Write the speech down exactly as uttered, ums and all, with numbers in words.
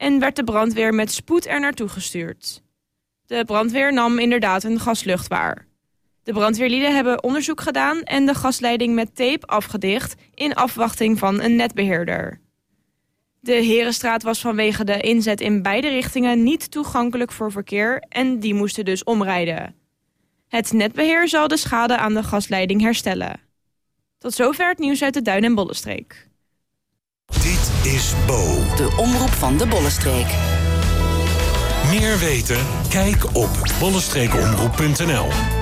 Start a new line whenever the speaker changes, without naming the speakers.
en werd de brandweer met spoed er naartoe gestuurd. De brandweer nam inderdaad een gaslucht waar. De brandweerlieden hebben onderzoek gedaan en de gasleiding met tape afgedicht in afwachting van een netbeheerder. De Herenstraat was vanwege de inzet in beide richtingen niet toegankelijk voor verkeer en die moesten dus omrijden. Het netbeheer zal de schade aan de gasleiding herstellen. Tot zover het nieuws uit de Duin- en Bollenstreek.
Dit is Bo,
de omroep van de Bollenstreek.
Meer weten? Kijk op bollenstreekomroep punt n l.